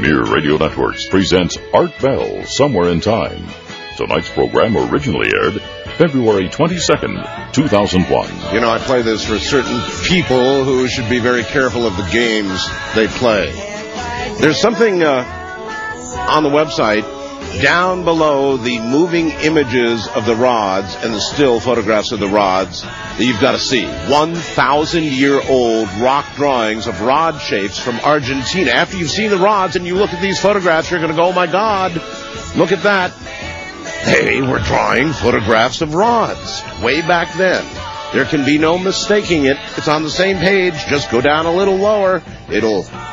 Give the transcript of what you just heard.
Premier Radio Networks presents Art Bell, Somewhere in Time. Tonight's program originally aired February 22nd, 2001. You know, I play this for certain people who should be very careful of the games they play. There's something on the website down below the moving images of the rods and the still photographs of the rods that you've got to see. 1,000-year-old rock drawings of rod shapes from Argentina. After you've seen the rods and you look at these photographs, you're going to go, oh my God, look at that. They were drawing photographs of rods way back then. There can be no mistaking it. It's on the same page. Just go down a little lower. It'll